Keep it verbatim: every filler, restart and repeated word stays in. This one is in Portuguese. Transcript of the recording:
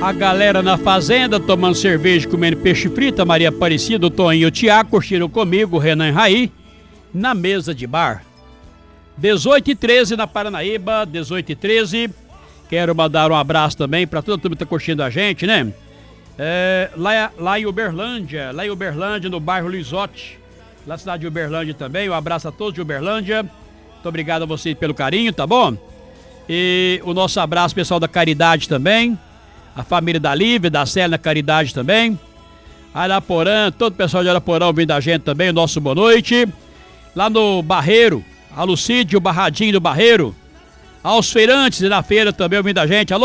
A galera na fazenda tomando cerveja, comendo peixe frito, a Maria Aparecida, o Toninho e o Tiago curtiram comigo, o Renan e Raí, na mesa de bar. dezoito e treze na Paranaíba, dezoito e treze. Quero mandar um abraço também para todo mundo que tá curtindo a gente, né? É, lá, lá em Uberlândia, lá em Uberlândia, no bairro Lisote, lá na cidade de Uberlândia também. Um abraço a todos de Uberlândia. Muito obrigado a vocês pelo carinho, tá bom? E o nosso abraço pessoal da Caridade também. A família da Lívia, da Célia, da Caridade também. Araporã, todo o pessoal de Araporã ouvindo a gente também, o nosso boa noite. Lá no Barreiro, a Lucídio, o Barradinho do Barreiro. Aos feirantes e na feira também ouvindo a gente. Alô?